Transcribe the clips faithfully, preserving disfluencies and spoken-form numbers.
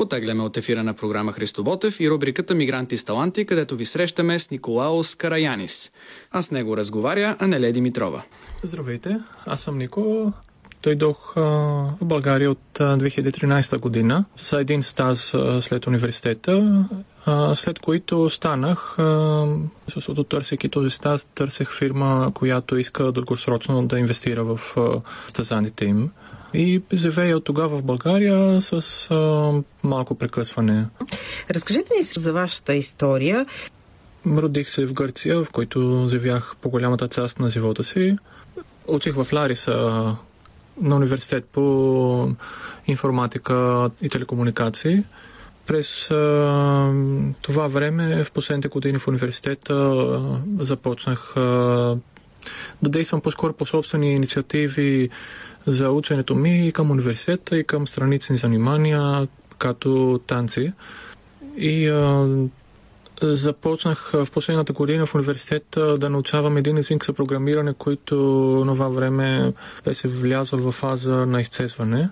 Потегляме от ефира на програма Христо Ботев и рубриката Мигранти с таланти, където ви срещаме с Николаос Караянис. А с него разговаря Анелия Димитрова. Здравейте, аз съм Нико. Дойдох а, в България от а, две хиляди и тринадесета година за един стаж а, след университета, а, след които станах, защото търсейки този стаж, търсех фирма, която иска дългосрочно да инвестира в а, стажантите им. И живея от тогава в България с а, малко прекъсване. Разкажете ни за вашата история. Родих се в Гърция, в който живях по голямата част на живота си. Учих в Лариса на университет по информатика и телекомуникации. През а, това време, в последните години в университета, а, започнах а, да действам по-скоро по собствени инициативи за ученето ми и към университета, и към странични занимания, като танци. И а, започнах в последната година в университета да научавам един език за програмиране, който на това време беше влязъл в фаза на изчезване.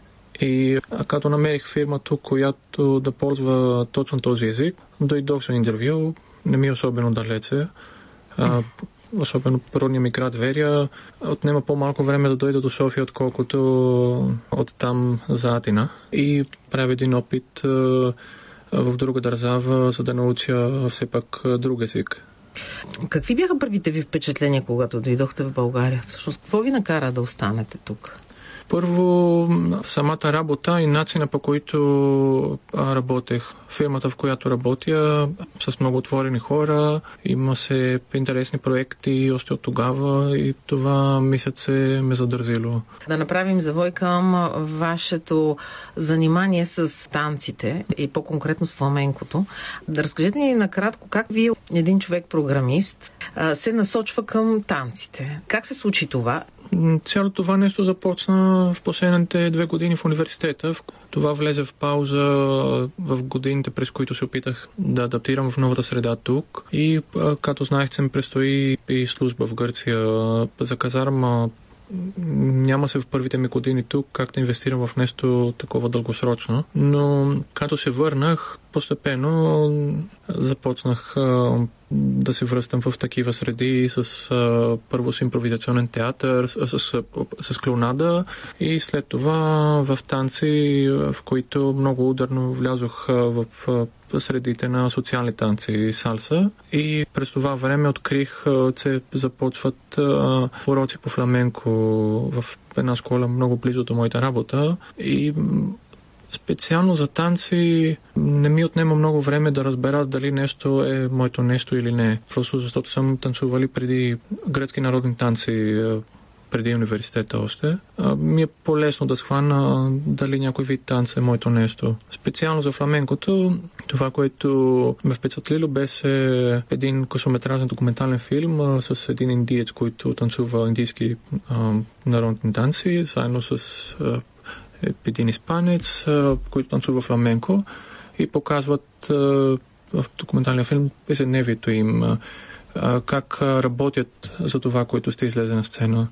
И като намерих фирма тук, която да ползва точно този език, дойдох за интервю, не ми е особено далече. А, особено родния ми град Верия, отнема по-малко време да дойда до София, отколкото от там за Атина. И правя един опит в друга държава, за да науча все пак друг език. Какви бяха първите ви впечатления, когато дойдохте в България? Всъщност, какво ви накара да останете тук? Първо, самата работа и начина, по който работех. Фирмата, в която работя, с много отворени хора, има се интересни проекти още от тогава и това мисля, че ме задържило. Да направим завой към вашето занимание с танците и по-конкретно с фламенкото. Да разкажете ни накратко как вие, един човек-програмист, се насочва към танците. Как се случи това? Цялото това нещо започна в последните две години в университета. Това влезе в пауза в годините, през които се опитах да адаптирам в новата среда тук. И като знаех, че ми предстои и служба в Гърция за казарма, няма се в първите ми години тук как да инвестирам в нещо такова дългосрочно. Но като се върнах, постепенно започнах а, да се връщам в такива среди с а, първо с импровизационен театър, с, с, с клоунада и след това в танци, в които много ударно влязох а, в а, средите на социални танци и салса. И през това време открих, че започват а, уроци по фламенко в една школа много близо до моята работа. И специално за танци не ми отнема много време да разбера дали нещо е моето нещо или не. Просто защото съм танцували преди гръцки народни танци преди университета още. А, ми е по-лесно да схвана дали някой вид танц е моето нещо. Специално за фламенкото, това, което ме впечатлило, беше един късометражен документален филм а, с един индиец, който танцува индийски а, народни танци, заедно с а, един испанец, а, който танцува фламенко и показват а, в документалния филм ежедневието им, а, а, как работят за това, което ще излезе на сцена.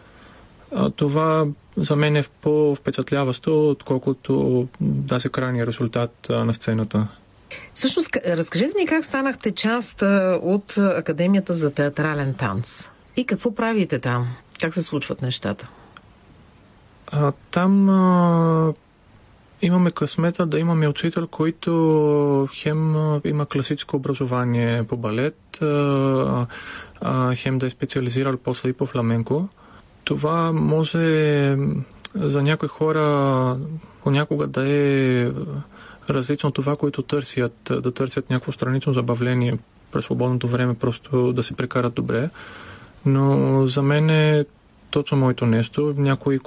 Това за мен е по-впечатляващо, отколкото даже крайния резултат на сцената. Всъщност, разкажете ни как станахте част от Академията за театрален танц и какво правите там? Как се случват нещата? А, там а, имаме късмета да имаме учител, който хем а, има класическо образование по балет, а, а, хем да е специализирал после и по фламенко. Това може за някои хора понякога да е различно това, което търсят, да търсят някакво странично забавление през свободното време, просто да се прекарат добре. Но за мен е точно моето нещо. Някой,